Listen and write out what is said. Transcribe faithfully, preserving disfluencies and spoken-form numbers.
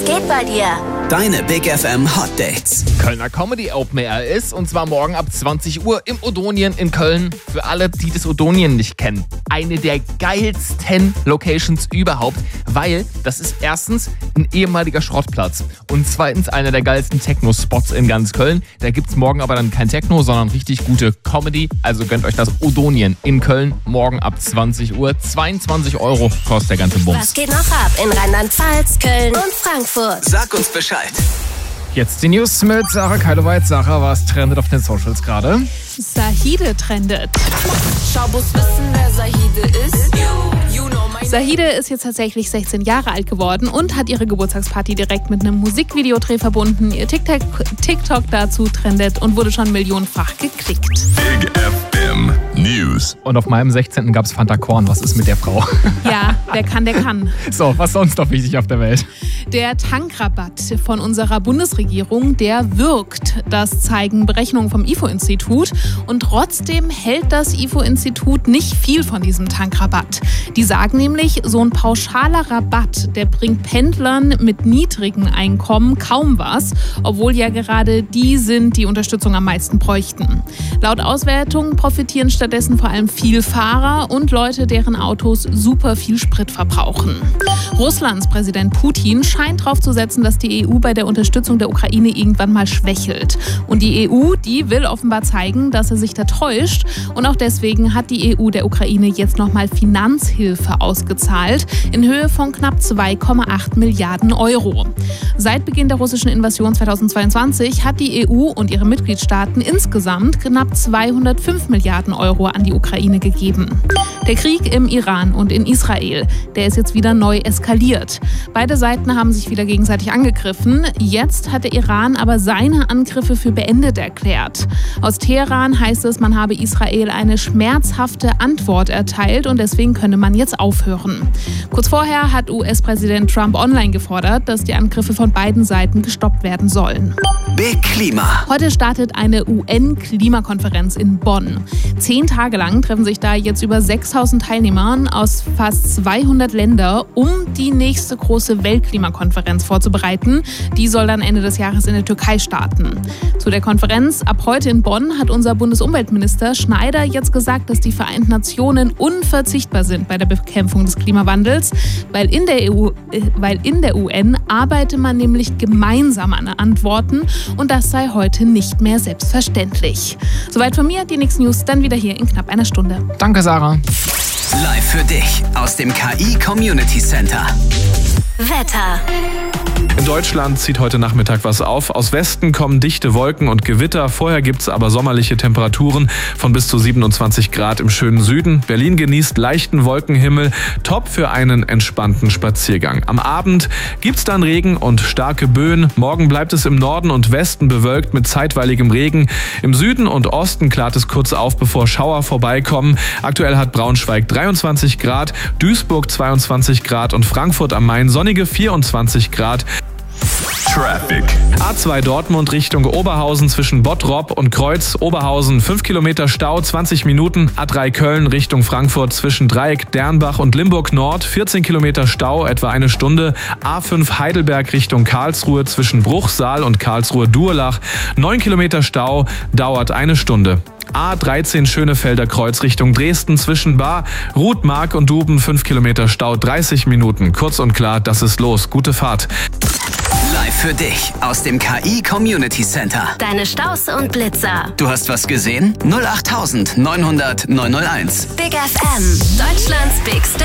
geht bei dir? Deine Big F M Hot Dates. Kölner Comedy Open Air ist, und zwar morgen ab zwanzig Uhr im Odonien in Köln. Für alle, die das Odonien nicht kennen, eine der geilsten Locations überhaupt, weil das ist erstens ein ehemaliger Schrottplatz und zweitens einer der geilsten Techno-Spots in ganz Köln. Da gibt's morgen aber dann kein Techno, sondern richtig gute Comedy. Also gönnt euch das Odonien in Köln morgen ab zwanzig Uhr. zweiundzwanzig Euro kostet der ganze Bums. Was geht noch ab in Rheinland-Pfalz, Köln und Frankfurt? Sag uns Bescheid. Jetzt die News mit Sarah Keiloweit. Sarah, was trendet auf den Socials gerade? Zahide trendet. Schabus wissen, wer Zahide ist. You know my Zahide ist jetzt tatsächlich sechzehn Jahre alt geworden und hat ihre Geburtstagsparty direkt mit einem Musikvideodreh verbunden. Ihr TikTok, TikTok dazu trendet und wurde schon millionenfach geklickt. Big F M News. Und auf meinem sechzehnten gab es Fanta Korn. Was ist mit der Frau? Ja, wer kann, der kann. So, was sonst noch wichtig auf der Welt? Der Tankrabatt von unserer Bundesregierung, der wirkt. Das zeigen Berechnungen vom I F O-Institut. Und trotzdem hält das I F O-Institut nicht viel von diesem Tankrabatt. Die sagen nämlich, so ein pauschaler Rabatt, der bringt Pendlern mit niedrigen Einkommen kaum was, obwohl ja gerade die sind, die Unterstützung am meisten bräuchten. Laut Auswertung profitieren stattdessen vor allem Vielfahrer und Leute, deren Autos super viel Sprit verbrauchen. Russlands Präsident Putin scheint darauf zu setzen, dass die E U bei der Unterstützung der Ukraine irgendwann mal schwächelt. Und die E U, die will offenbar zeigen, dass er sich da täuscht. Und auch deswegen hat die E U der Ukraine jetzt nochmal Finanzhilfe ausgezahlt in Höhe von knapp zwei Komma acht Milliarden Euro. Seit Beginn der russischen Invasion zweitausendzweiundzwanzig hat die E U und ihre Mitgliedstaaten insgesamt knapp zweihundertfünf Milliarden Euro an die Ukraine gegeben. Der Krieg im Iran und in Israel, der ist jetzt wieder neu eskaliert. Beide Seiten haben sich wieder gegenseitig angegriffen. Jetzt hat der Iran aber seine Angriffe für beendet erklärt. Aus Teheran heißt es, man habe Israel eine schmerzhafte Antwort erteilt und deswegen könne man jetzt aufhören. Kurz vorher hat U S-Präsident Trump online gefordert, dass die Angriffe von beiden Seiten gestoppt werden sollen. Big Klima. Heute startet eine U N-Klimakonferenz in Bonn. Zehn Tage lang treffen sich da jetzt über sechstausend Teilnehmer aus fast zweihundert Ländern, um die nächste große Weltklimakonferenz vorzubereiten. Die soll dann Ende des Jahres in der Türkei starten. Zu der Konferenz ab heute in Bonn hat unser Bundesumweltminister Schneider jetzt gesagt, dass die Vereinten Nationen unverzichtbar sind bei der Bekämpfung des Klimawandels, weil in der E U, äh, weil in der U N arbeite man nämlich gemeinsam an Antworten und das sei heute nicht mehr selbstverständlich. Soweit von mir, die nächsten News dann wieder hier in knapp einer Stunde. Danke, Sarah. Live für dich aus dem K I Community Center. Wetter. In Deutschland zieht heute Nachmittag was auf. Aus Westen kommen dichte Wolken und Gewitter. Vorher gibt's aber sommerliche Temperaturen von bis zu siebenundzwanzig Grad im schönen Süden. Berlin genießt leichten Wolkenhimmel. Top für einen entspannten Spaziergang. Am Abend gibt's dann Regen und starke Böen. Morgen bleibt es im Norden und Westen bewölkt mit zeitweiligem Regen. Im Süden und Osten klart es kurz auf, bevor Schauer vorbeikommen. Aktuell hat Braunschweig dreiundzwanzig Grad, Duisburg zweiundzwanzig Grad und Frankfurt am Main sonnige vierundzwanzig Grad. Traffic. A zwei Dortmund Richtung Oberhausen zwischen Bottrop und Kreuz Oberhausen fünf Kilometer Stau, zwanzig Minuten. A drei Köln Richtung Frankfurt zwischen Dreieck Dernbach und Limburg Nord vierzehn Kilometer Stau, etwa eine Stunde. A fünf Heidelberg Richtung Karlsruhe zwischen Bruchsal und Karlsruhe-Durlach neun Kilometer Stau, dauert eine Stunde. A dreizehn Schönefelder Kreuz Richtung Dresden zwischen Bar, Ruth, Mark und Duben fünf Kilometer Stau, dreißig Minuten. Kurz und klar, das ist los. Gute Fahrt. Live für dich aus dem K I Community Center. Deine Staus und Blitzer. Du hast was gesehen? null acht neunhundert neunhundert neunhunderteins. Big F M. Deutschlands bigste